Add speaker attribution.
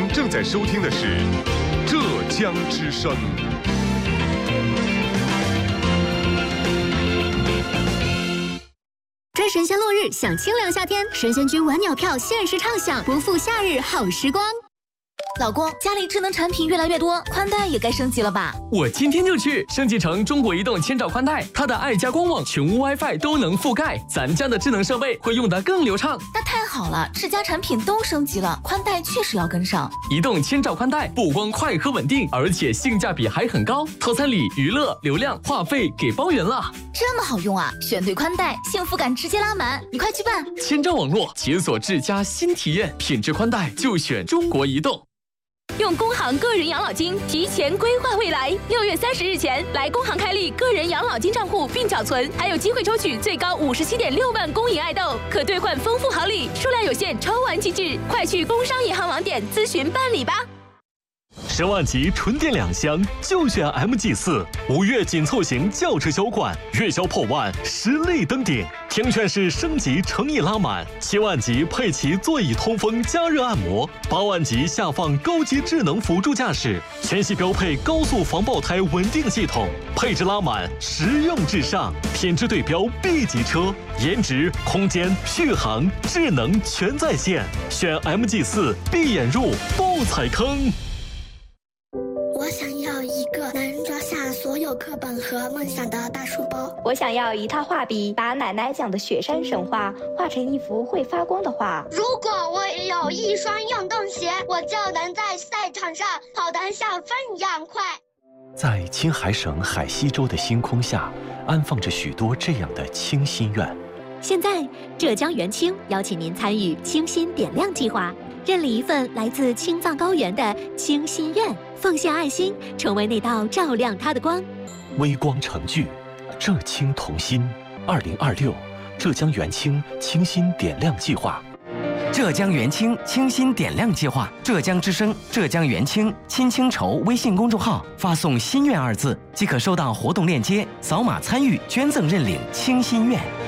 Speaker 1: 正在收听的是浙江之声。
Speaker 2: 追神仙落日，享清凉夏天，神仙君晚鸟票限时畅享，不负夏日好时光。
Speaker 3: 老公，家里智能产品越来越多，宽带也该升级了吧？
Speaker 4: 我今天就去升级成中国移动千兆宽带，它的爱家官网、全屋 WiFi 都能覆盖，咱家的智能设备会用得更流畅。
Speaker 3: 那太好了，智家产品都升级了，宽带确实要跟上。
Speaker 4: 移动千兆宽带不光快和稳定，而且性价比还很高，套餐里娱乐、流量、话费给包圆了。
Speaker 3: 这么好用啊！选对宽带，幸福感直接拉满，你快去办！
Speaker 4: 千兆网络解锁智家新体验，品质宽带就选中国移动。
Speaker 5: 用工行个人养老金提前规划未来，6月30日前来工行开立个人养老金账户并缴存，还有机会抽取最高57.6万公银爱豆，可兑换丰富好礼，数量有限，抽完即至，快去工商银行网点咨询办理吧。
Speaker 6: 10万级纯电2厢就选 MG4，5月紧凑型轿车销冠，月销破万，实力登顶。听劝是升级诚意拉满，7万级配齐座椅通风加热按摩，8万级下放高级智能辅助驾驶，全系标配高速防爆胎稳定系统，配置拉满，实用至上，品质对标 B 级车，颜值、空间、续航、智能全在线。选 MG4，闭眼入，不踩坑。
Speaker 7: 我想要一个能装下所有课本和梦想的大书包。
Speaker 8: 我想要一套画笔，把奶奶讲的雪山神话画成一幅会发光的画。
Speaker 7: 如果我有一双运动鞋，我就能在赛场上跑得像风一样快。
Speaker 9: 在青海省海西州的星空下，安放着许多这样的清心愿。
Speaker 2: 现在，浙江元清邀请您参与清心点亮计划，认领一份来自青藏高原的清心愿，奉献爱心，成为那道照亮它的光。
Speaker 9: 微光成炬，浙青同心。2026浙江元清清心点亮计划。
Speaker 10: 浙江元清清心点亮计划，浙江之声、浙江元清亲清筹微信公众号发送“心愿”2字，即可收到活动链接，扫码参与捐赠认领清心愿。